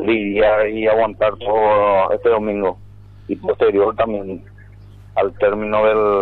lidiar y aguantar todo este domingo y posterior también al término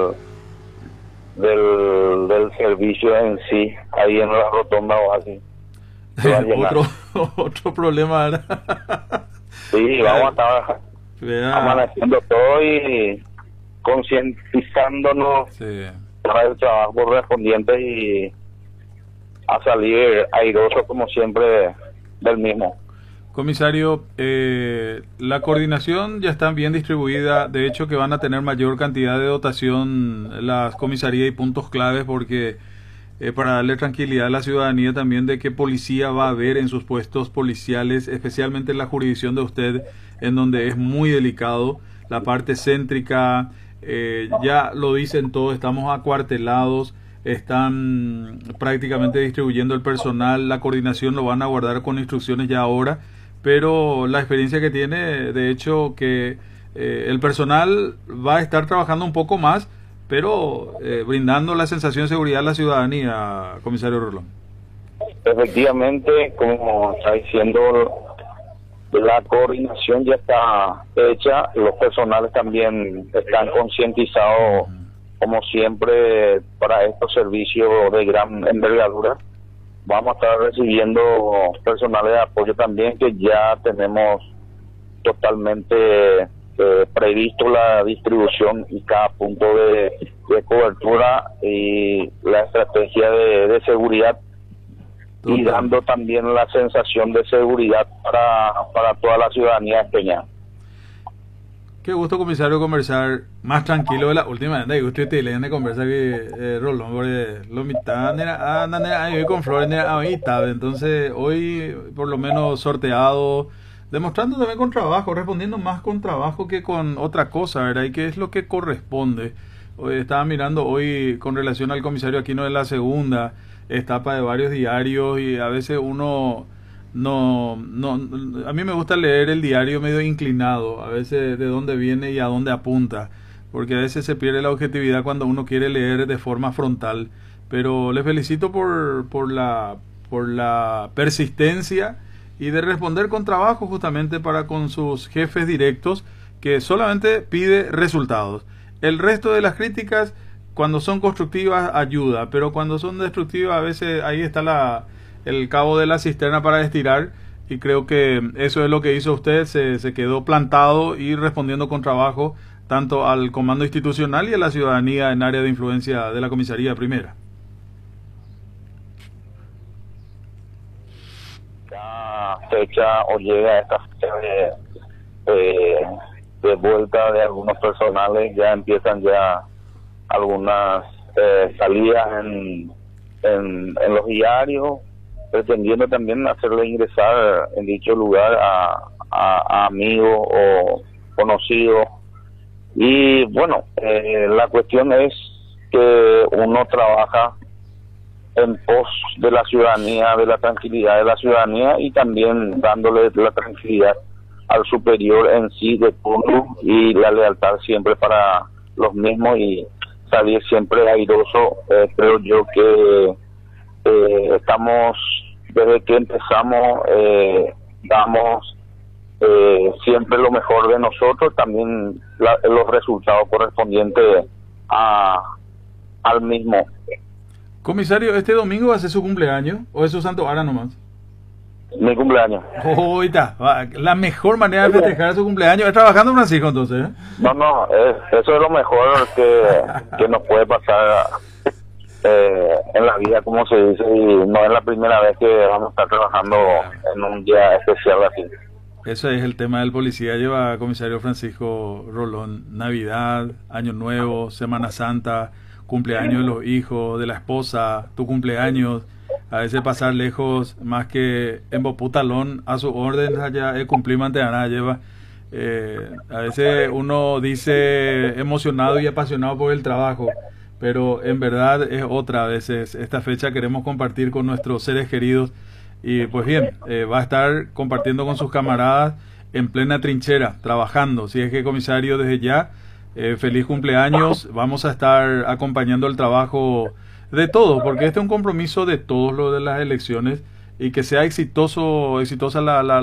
del servicio en sí, ahí en la rotonda o así. Se va a llenar. Otro problema, ¿verdad? Sí, vamos a estar amaneciendo todo y concientizándonos Sí. para el trabajo correspondiente y a salir airoso como siempre del mismo. Comisario, la coordinación ya está bien distribuida, de hecho que van a tener mayor cantidad de dotación las comisarías y puntos claves porque para darle tranquilidad a la ciudadanía también de qué policía va a haber en sus puestos policiales, especialmente en la jurisdicción de usted, en donde es muy delicado, la parte céntrica, ya lo dicen todos, estamos acuartelados, están prácticamente distribuyendo el personal, la coordinación lo van a guardar con instrucciones ya ahora, pero la experiencia que tiene, de hecho, que el personal va a estar trabajando un poco más, pero brindando la sensación de seguridad a la ciudadanía, comisario Rolón. Efectivamente, como está diciendo, la coordinación ya está hecha, los personales también están concientizados, como siempre, para estos servicios de gran envergadura. Vamos a estar recibiendo personales de apoyo también, que ya tenemos totalmente previsto la distribución y cada punto de cobertura y la estrategia de seguridad. Total. Y dando también la sensación de seguridad para toda la ciudadanía espeña. Qué gusto, comisario, conversar más tranquilo de la última vez. Usted te le conversar que Rolón, porque lo mitad hoy con Flores ahorita. Entonces, hoy por lo menos sorteado, demostrando también con trabajo, respondiendo más con trabajo que con otra cosa, ¿verdad? Y que es lo que corresponde. Hoy estaba mirando hoy con relación al comisario Aquino de la segunda etapa de varios diarios y a veces uno no, a mí me gusta leer el diario medio inclinado, a veces de dónde viene y a dónde apunta, porque a veces se pierde la objetividad cuando uno quiere leer de forma frontal, pero les felicito por la persistencia y de responder con trabajo justamente para con sus jefes directos, que solamente pide resultados. El resto de las críticas, cuando son constructivas, ayuda, pero cuando son destructivas, a veces ahí está el cabo de la cisterna para estirar, y creo que eso es lo que hizo usted, se quedó plantado y respondiendo con trabajo tanto al comando institucional y a la ciudadanía en área de influencia de la comisaría primera. Ya fecha o llega esta fecha de vuelta de algunos personales, ya empiezan ya algunas salidas en los diarios, pretendiendo también hacerle ingresar en dicho lugar a amigos o conocidos. Y bueno, la cuestión es que uno trabaja en pos de la ciudadanía, de la tranquilidad de la ciudadanía y también dándole la tranquilidad al superior en sí de turno y la lealtad siempre para los mismos y salir siempre airoso. Creo yo que estamos, desde que empezamos, damos siempre lo mejor de nosotros, también los resultados correspondientes al mismo. Comisario, ¿este domingo va a ser su cumpleaños o es su santo hora nomás? Mi cumpleaños. Ahorita, la mejor manera de festejar su cumpleaños es trabajando, Francisco, entonces, ¿eh? No, eso es lo mejor que nos puede pasar en la vida, como se dice, y no es la primera vez que vamos a estar trabajando en un día especial así. Eso es el tema del policía, lleva comisario Francisco Rolón, Navidad, Año Nuevo, Semana Santa, cumpleaños de los hijos, de la esposa, tu cumpleaños, a veces pasar lejos más que en Boputalón a su orden allá cumplir mantener lleva. A veces uno dice emocionado y apasionado por el trabajo, pero en verdad es otra. A veces esta fecha queremos compartir con nuestros seres queridos y pues bien, va a estar compartiendo con sus camaradas en plena trinchera, trabajando. Si es que, comisario, desde ya, feliz cumpleaños, vamos a estar acompañando el trabajo de todos, porque este es un compromiso de todos, lo de las elecciones, y que sea exitosa la